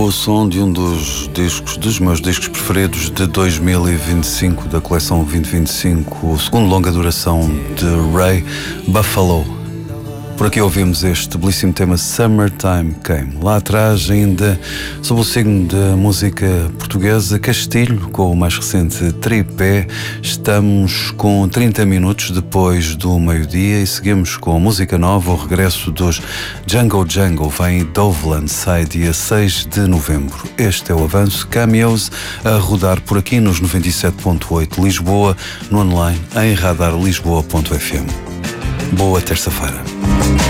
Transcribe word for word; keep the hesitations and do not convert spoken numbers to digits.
o som de um dos discos, dos meus discos preferidos de dois mil e vinte e cinco, da coleção vinte e vinte e cinco, o segundo longa duração de Ray, Buffalo. Por aqui ouvimos este belíssimo tema Summertime Came. Lá atrás, ainda sob o signo da música portuguesa, Castilho, com o mais recente Tripé. Estamos com trinta minutos depois do meio-dia e seguimos com a música nova, o regresso dos Django Django, vem Doveland, sai dia seis de novembro. Este é o avanço, Cameos a rodar por aqui nos noventa e sete ponto oito Lisboa, no online em radar lisboa ponto f m. Boa terça-feira.